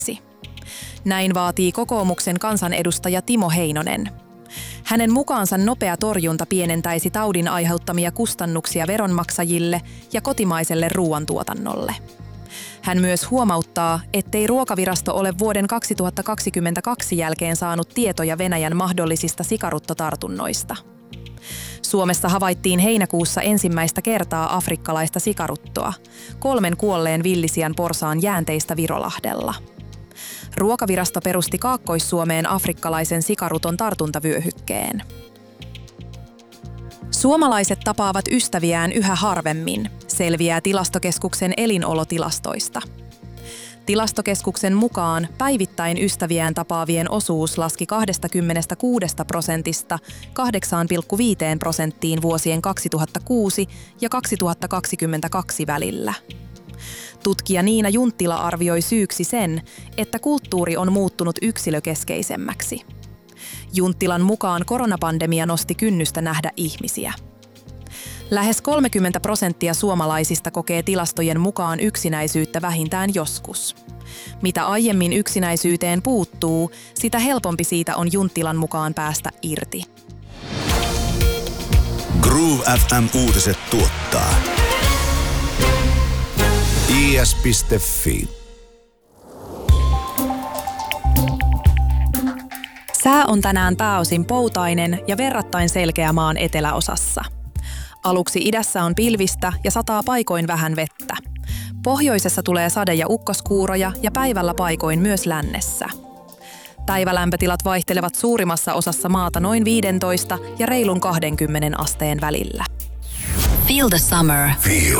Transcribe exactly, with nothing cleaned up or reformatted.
Näin vaatii kokoomuksen kansanedustaja Timo Heinonen. Hänen mukaansa nopea torjunta pienentäisi taudin aiheuttamia kustannuksia veronmaksajille ja kotimaiselle ruoantuotannolle. Hän myös huomauttaa, ettei Ruokavirasto ole vuoden kaksituhattakaksikymmentäkaksi jälkeen saanut tietoja Venäjän mahdollisista sikaruttotartunnoista. Suomessa havaittiin heinäkuussa ensimmäistä kertaa afrikkalaista sikaruttoa, kolmen kuolleen villisian porsaan jäänteistä Virolahdella. Ruokavirasto perusti Kaakkois-Suomeen afrikkalaisen sikaruton tartuntavyöhykkeen. Suomalaiset tapaavat ystäviään yhä harvemmin, selviää Tilastokeskuksen elinolotilastoista. Tilastokeskuksen mukaan päivittäin ystäviään tapaavien osuus laski kaksikymmentäkuusi prosentista kahdeksaan pilkku viiteen prosenttiin vuosien kaksituhattakuusi ja kaksituhattakaksikymmentäkaksi välillä. Tutkija Niina Junttila arvioi syyksi sen, että kulttuuri on muuttunut yksilökeskeisemmäksi. Junttilan mukaan koronapandemia nosti kynnystä nähdä ihmisiä. Lähes kolmekymmentä prosenttia suomalaisista kokee tilastojen mukaan yksinäisyyttä vähintään joskus. Mitä aiemmin yksinäisyyteen puuttuu, sitä helpompi siitä on Junttilan mukaan päästä irti. Groove F M-uutiset tuottaa i s piste f i. Sää on tänään pääosin poutainen ja verrattain selkeä maan eteläosassa. Aluksi idässä on pilvistä ja sataa paikoin vähän vettä. Pohjoisessa tulee sade- ja ukkoskuuroja ja päivällä paikoin myös lännessä. Päivälämpötilat vaihtelevat suurimmassa osassa maata noin viisitoista ja reilun kaksikymmentä asteen välillä. Feel the summer. Feel